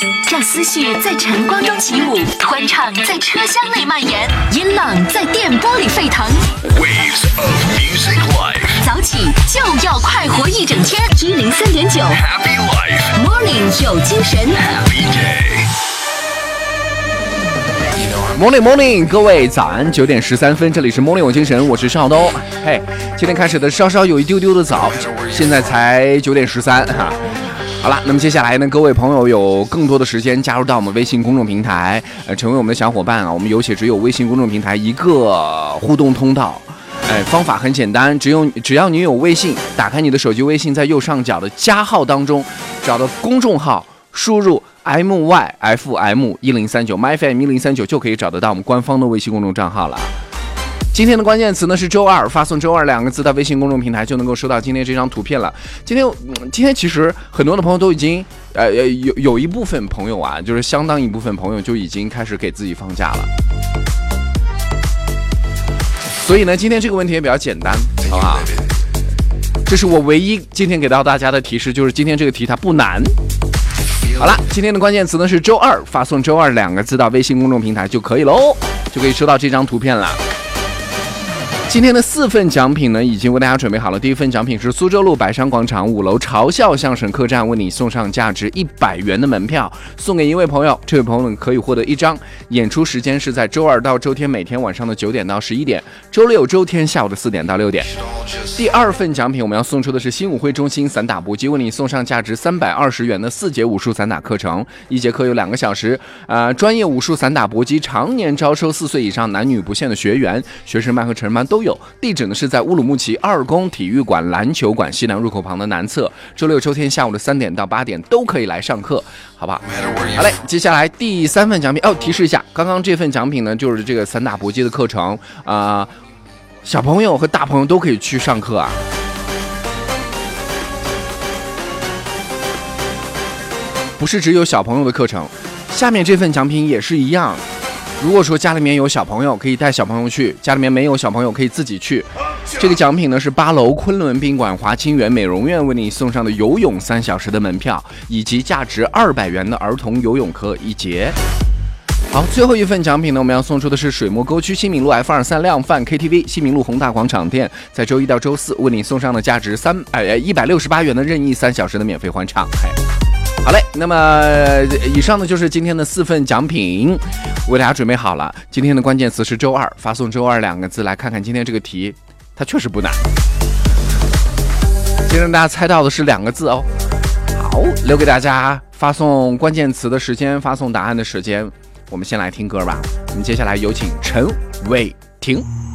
让思绪在晨光中起舞，欢唱在车厢内蔓延，音浪在电波里沸腾。 Waves of music life， 早起就要快活一整天。103.9 Happy life， Morning 有精神。 Happy day。Morning， 各位早安，9点13分，这里是 Morning 有精神，我是邵东。嘿，今天开始的稍稍有一丢丢的早，现在才9点13哈。好了，那么接下来呢，各位朋友有更多的时间加入到我们微信公众平台，成为我们的小伙伴啊。我们有且只有微信公众平台一个互动通道。方法很简单，只要你有微信，打开你的手机微信，在右上角的加号当中找到公众号，输入 MYFM1039 就可以找得到我们官方的微信公众账号了。今天的关键词呢是周二，发送周二2个字到微信公众平台就能够收到今天这张图片了。今天其实很多的朋友都已经有一部分朋友啊，就是相当一部分朋友就已经开始给自己放假了。所以呢，今天这个问题也比较简单，好不好？这是我唯一今天给到大家的提示，就是今天这个题它不难。好了，今天的关键词呢是周二，发送周二2个字到微信公众平台就可以喽，就可以收到这张图片了。今天的4份奖品呢，已经为大家准备好了。第一份奖品是苏州路百山广场5楼嘲笑相声客栈为你送上价值100元的门票，送给一位朋友。这位朋友可以获得1张，演出时间是在周二到周天每天晚上的9点到11点，周六周天下午的4点到6点。第二份奖品我们要送出的是新武会中心散打搏击为你送上价值320元的4节武术散打课程，一节课有2个小时。专业武术散打搏击常年招收4岁以上男女不限的学员，学生班和成人班都有。地址呢是在乌鲁木齐2公体育馆篮球馆西南入口旁的南侧，周六周天下午的3点到8点都可以来上课，好不好？好嘞，接下来第3份奖品提示一下，刚刚这份奖品呢就是这个散打搏击的课程小朋友和大朋友都可以去上课啊。不是只有小朋友的课程，下面这份奖品也是一样。如果说家里面有小朋友，可以带小朋友去；家里面没有小朋友，可以自己去。这个奖品呢是8楼昆仑宾馆华清园美容院为你送上的游泳3小时的门票，以及价值200元的儿童游泳课1节。好，最后一份奖品呢，我们要送出的是水墨沟区新民路 F23量贩 KTV 新民路宏大广场店，在周1到周4为你送上的价值168元的任意3小时的免费欢唱。好嘞，那么以上呢就是今天的4份奖品，为大家准备好了。今天的关键词是周二，发送周二2个字来看看今天这个题，它确实不难。今天让大家猜到的是2个字哦。好，留给大家发送关键词的时间，发送答案的时间。我们先来听歌吧。我们接下来有请陈伟霆。